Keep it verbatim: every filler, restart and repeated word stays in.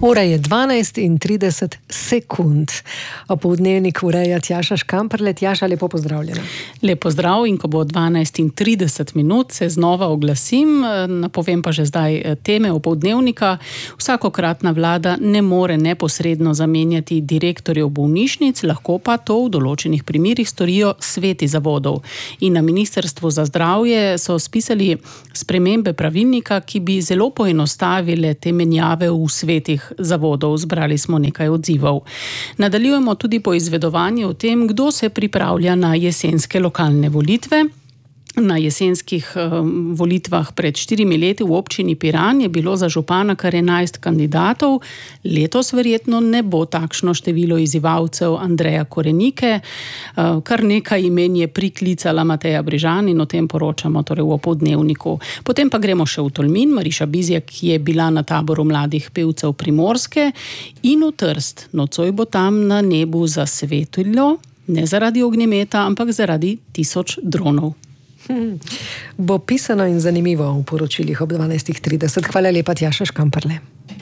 Ura je dvanajst in trideset sekund. Opoldnevnik ureja Tjaša Škamperle. Tjaša, lepo pozdravljena. Lep pozdrav, in ko bo dvanajst in trideset minut, se znova oglasim. Napovem pa že zdaj teme opoldnevnika. Vsakokratna vlada ne more neposredno zamenjati direktorjev bolnišnic, lahko pa to v določenih primerih storijo sveti zavodov. In na Ministrstvu za zdravje so spisali spremembe pravilnika, ki bi zelo poenostavile te menjave v svetih zavodov. Zbrali smo nekaj odzivov. Nadaljujemo tudi poizvedovanje o tem, kdo se pripravlja na jesenske lokalne volitve. Na jesenskih um, volitvah pred štirimi leti v občini Piran je bilo za župana kar enajst kandidatov. Letos verjetno ne bo takšno število izzivalcev Andreja Korenike. Uh, kar nekaj imen je priklicala Mateja Brižan in o tem poročamo torej v opoldnevniku. Potem pa gremo še v Tolmin. Mariša Bizjak, ki je bila na taboru mladih pevcev Primorske, in v Trst. Nocoj bo tam na nebu zasvetilo, ne zaradi ognjemeta, ampak zaradi tisoč dronov. Hmm. Bo pisano in zanimivo v poročilih ob dvanajst trideset. Hvala lepa, Tjaša Škamperle.